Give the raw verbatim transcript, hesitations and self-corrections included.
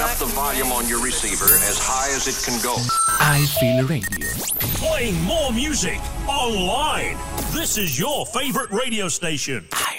Up the volume on your receiver as high as it can go. I Feel Radio. Playing more music online. This is your favorite radio station.